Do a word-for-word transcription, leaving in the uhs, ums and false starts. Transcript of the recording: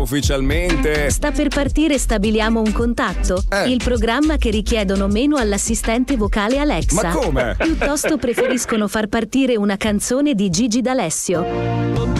ufficialmente. Sta per partire Stabiliamo un contatto, Eh. il programma che richiedono meno all'assistente vocale Alexa. Ma come? Piuttosto preferiscono far partire una canzone di Gigi D'Alessio.